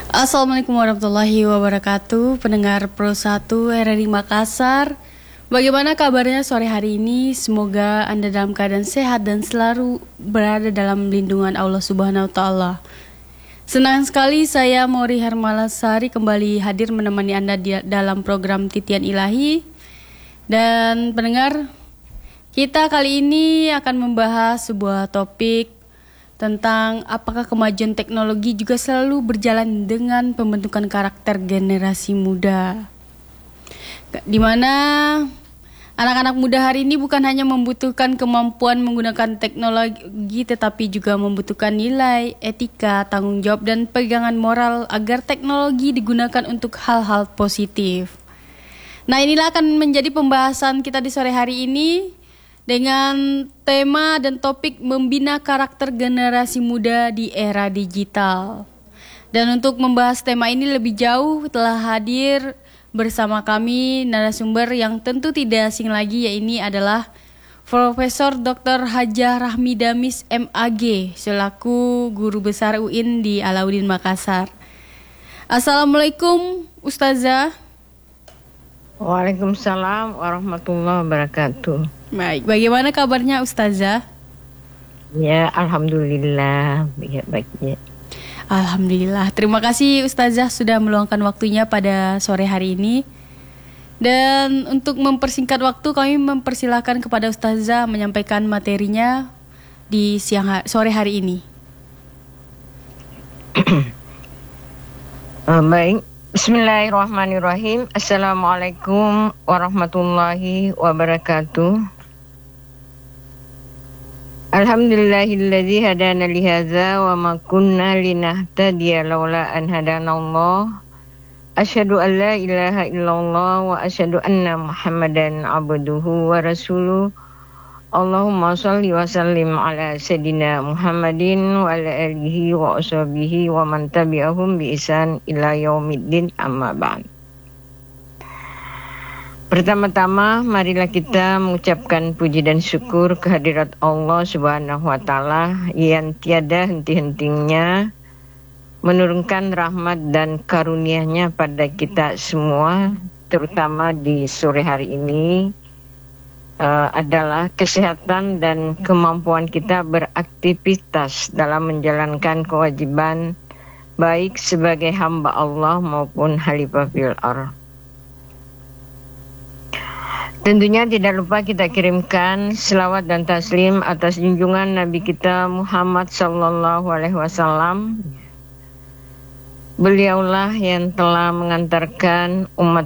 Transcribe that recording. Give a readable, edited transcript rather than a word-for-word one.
Assalamualaikum warahmatullahi wabarakatuh. Pendengar Pro 1 RRI Makassar, bagaimana kabarnya sore hari ini? Semoga Anda dalam keadaan sehat dan selalu berada dalam lindungan Allah Subhanahu wa Ta'ala. Senang sekali saya Mauri Hermalasari kembali hadir menemani Anda dalam program Titian Ilahi. Dan pendengar, kita kali ini akan membahas sebuah topik tentang apakah kemajuan teknologi juga selalu berjalan dengan pembentukan karakter generasi muda. Di mana anak-anak muda hari ini bukan hanya membutuhkan kemampuan menggunakan teknologi, tetapi juga membutuhkan nilai, etika, tanggung jawab, dan pegangan moral agar teknologi digunakan untuk hal-hal positif. Nah, inilah akan menjadi pembahasan kita di sore hari ini dengan tema dan topik membina karakter generasi muda di era digital. Dan untuk membahas tema ini lebih jauh telah hadir bersama kami narasumber yang tentu tidak asing lagi, yaitu adalah Profesor Dr. Hajah Rahmi Damis MAG selaku Guru Besar UIN di Alauddin Makassar. Assalamualaikum Ustazah. Waalaikumsalam warahmatullahi wabarakatuh. Baik, bagaimana kabarnya Ustazah? Ya, alhamdulillah, baik-baiknya. Alhamdulillah. Terima kasih Ustazah sudah meluangkan waktunya pada sore hari ini. Dan untuk mempersingkat waktu, kami mempersilahkan kepada Ustazah menyampaikan materinya di sore hari ini. Baik, bismillahirrahmanirrahim. Assalamualaikum warahmatullahi wabarakatuh. Alhamdulillahilladzi hadana li hadza wa ma kunna linahtadiya laula an hadanallah. Asyhadu an la ilaha illallah wa asyhadu anna Muhammadan abduhu wa rasuluh. Allahumma shalli wa sallim ala sayyidina Muhammadin wa ala alihi wa ashabihi wa man tabi'ahum bi ihsan ila yaumiddin, amma ba'd. Pertama-tama marilah kita mengucapkan puji dan syukur kehadirat Allah Subhanahu wa Ta'ala yang tiada henti-hentinya menurunkan rahmat dan karunia-Nya pada kita semua, terutama di sore hari ini adalah kesehatan dan kemampuan kita beraktivitas dalam menjalankan kewajiban baik sebagai hamba Allah maupun khalifah fil ardh. Tentunya tidak lupa kita kirimkan selawat dan taslim atas junjungan Nabi kita Muhammad sallallahu alaihi wasallam. Beliaulah yang telah mengantarkan umat